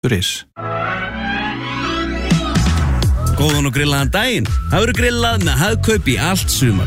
Turis. Góðan og grillaðan daginn. Það verður grillað með Hagkaup í allt sumar.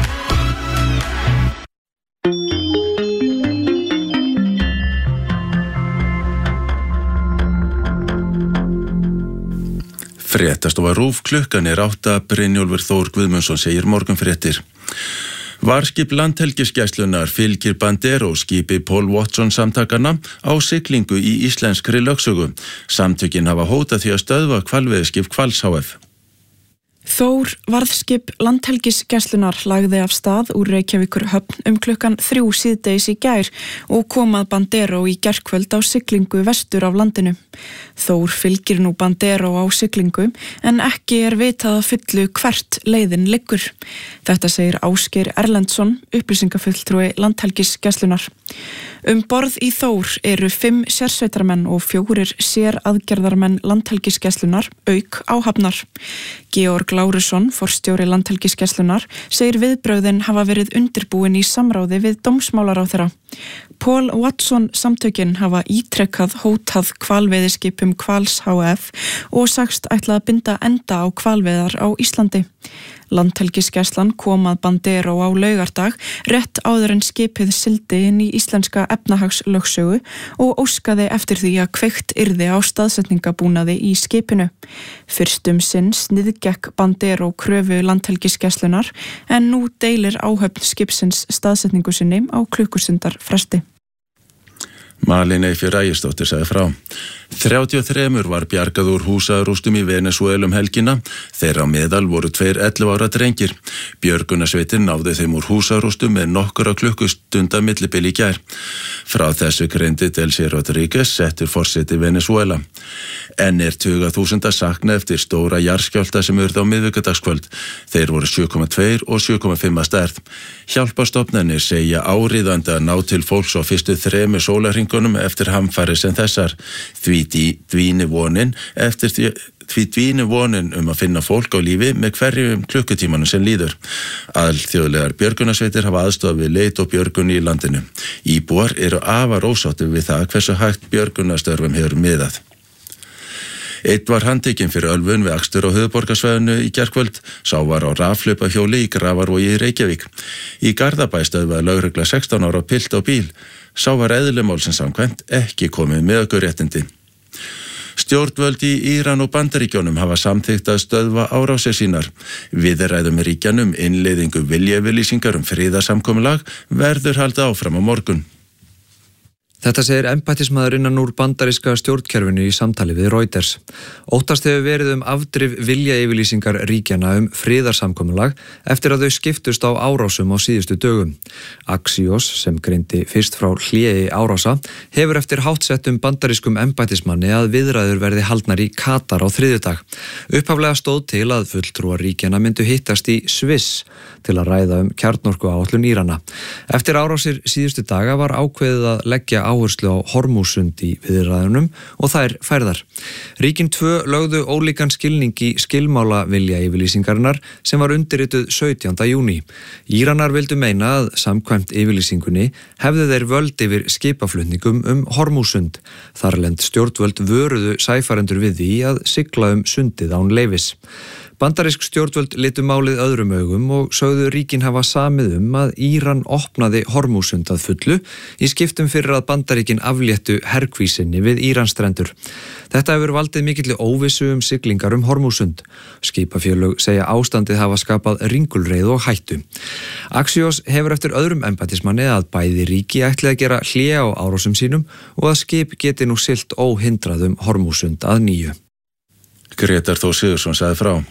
Fréttastofa RÚV, klukkan 8, Brynjólfur Þór Guðmundsson segir morgunfréttir. Varskip Landhelgisgæslunnar fylgir Bandero skipi Paul Watson samtakana á siglingu í íslenskri lögsögu. Samtökin hafa hótað því að stöðva hvalveiðiskip Hvals HF. Þór varðskip Landhelgisgæslunnar lagði af stað úr Reykjavíkur höfn klukkan 3 síðdegis í gær og kom að Bandero í gærkvöld á siglingu vestur af landinu. Þór fylgir nú Bandero á siglingu en ekki vitað að fullu hvert leiðin liggur. Þetta segir Ásgeir Erlendsson, upplýsingafulltrúi Landhelgisgæslunnar. Borð í Þór eru 5 sérsveitarmenn og 4 séraðgerðarmenn Landhelgisgæslunnar auk áhafnar. Georg Lárusson, forstjóri Landhelgisgæslunnar, segir viðbrögðin hafa verið undirbúin í samráði við dómsmálaráðherra. Paul Watson samtökin hafa ítrekkað hótað hvalveiðiskipum Hvals HF og sagst ætla að binda enda á hvalveiðar á Íslandi. Landhelgisgæslan kom að Bandero á laugardag rétt áður en skipið sigldi inn í íslenska efnahagslögsögu og óskaði eftir því að kveikt yrði á staðsetningabúnaði í skipinu. Fyrst sinn sniðgekk Bandero kröfu Landhelgisgæslunnar en nú deilir áhöfn skipsins staðsetningu sinni á klukkustundar fresti. Malin Eyfjör Ægisdóttir sagði frá. 33 var bjargað úr húsarústum í Venesúel helgina. Þeirra á meðal voru 2 11 ára drengir. Björgunarsveitin náði þeim úr húsarústum með nokkura klukkustunda millibili í gær. Frá þessu greindi Delcy Rodríguez, settur forseti Venesúela. Enn tuga þúsunda sakna eftir stóra jarðskjálfta sem urðu á miðvikudagskvöld. Þeir voru 7,2 og 7,5 að stærð. Hjálparstofnanir segja áríðandi að ná til fólks á fyrstu 3 sólarhringunum eftir hamfarir sem þessar. Því dvíni vonin að finna fólk á lífi með hverjum klukkutímanum sem líður. Alþjóðlegar björgunarsveitir hafa aðstofað við leit og björgun í landinu. Íbúar eru afar ósáttir við það hversu hægt björgunarstörfum hefur miðað. Einn var handtekinn fyrir ölvun við akstur á höfuðborgarsvæðinu í gærkvöld. Sá var á rafhlaupahjóli í Grafarvogi í Reykjavík. Í Garðabæ stöðvaði lögregla 16 ára pilt á bíl. Sá var eðli málsins samkvæmt ekki komið með ökuréttindi. Stjórnvöld í Íran og Bandaríkjunum hafa samþykkt að stöðva árásir sínar. Viðræðum ríkjanum innleiðingu viljayfirlýsingar friðarsamkomulag verður haldið áfram á morgun. Þetta segir embættismaður innan úr bandaríska stjórnkerfinu í samtali við Reuters. Óttast hefur verið afdrif viljayfirlýsingar ríkjana friðarsamkomulag eftir að þau skiptust á árásum á síðustu dögum. Axios, sem greindi fyrst frá hléi árása, hefur eftir háttsettum bandarískum embættismanni að viðræður verði haldnar í Katar á þriðjudag. Upphaflega stóð til að fulltrúar ríkjana myndu hittast í Sviss til að ræða kjarnorkuáætlun Írana. Eftir árásir síðustu daga var ákveðið að leggja áherslu á Hormúsund í viðræðunum og þær færðar. Ríkin 2 lögðu ólíkan skilning í skilmála viljayfirlýsingarinnar sem var undirrituð 17. júní. Íranar vildu meina að samkvæmt yfirlýsingunni hefðu þeir völd yfir skipaflutningum Hormúsund. Þarlend stjórnvöld vöruðu sæfarendur við því að sigla sundið án leyfis. Bandarísk stjórnvöld litu málið öðrum augum og sögðu ríkin hafa samið að Íran opnaði Hormúsund að fullu í skiptum fyrir að Bandaríkin afléttu herkvísinni við Íransstrendur. Þetta hefur valdið mikilli óvissu siglingar Hormúsund. Skipafélög segja ástandið hafa skapað ringulreið og hættu. Axios hefur eftir öðrum embættismanni að bæði ríki ætli að gera hlé á árásum sínum og að skip geti nú siglt óhindrað Hormúsund að nýju. Grétar Þór Sigurðsson sagði frá.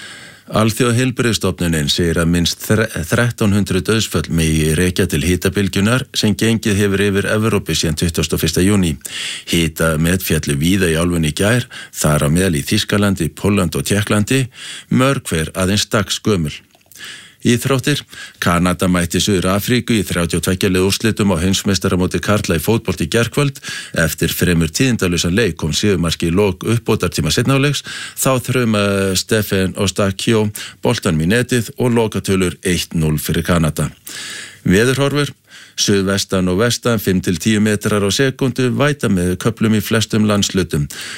Alþjóðaheilbrigðisstofnunin segir að minnst 1300 dauðsföll megi rekja til hitabylgjunar sem gengið hefur yfir Evrópu síðan 21. júní. Hitamet féllu víða í álfunni í gær, þar á meðal í Þýskalandi, Pólland og Tékklandi, mörg hver aðeins dagsgömul. Íþróttir, Kanada mætti Suður-Afríku í 32 liða úrslitum á heimsmeistaramóti karla í fótbolta í gærkvöld. Eftir fremur tíðindalausan leik kom sigurmarki í lok uppbótartíma seinni hálfleiks. Þá þruma Stephen Ostakio boltanum í netið og lokatölur 1-0 fyrir Kanada. Veðurhorfur, Suðvestan og vestan 5-10 metrar á sekundu, væta með köflum í flestum landslutum.